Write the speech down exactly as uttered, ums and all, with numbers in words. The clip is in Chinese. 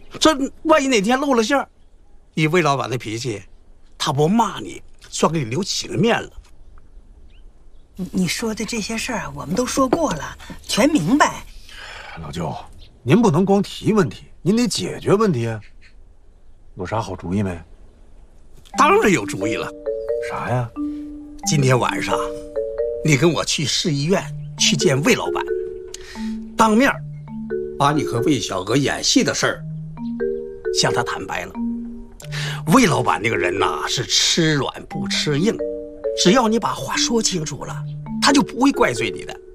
这万一哪天露了馅儿，以魏老板的脾气，他不骂你，算给你留情面了。 你说的这些事儿我们都说过了，全明白。 老舅，您不能光提问题，您得解决问题啊。有啥好主意没？ 当然有主意了。 啥呀？ 今天晚上，你跟我去市医院去见魏老板，当面把你和魏小娥演戏的事儿向他坦白了。魏老板这个人呐，是吃软不吃硬，只要你把话说清楚了，他就不会怪罪你的。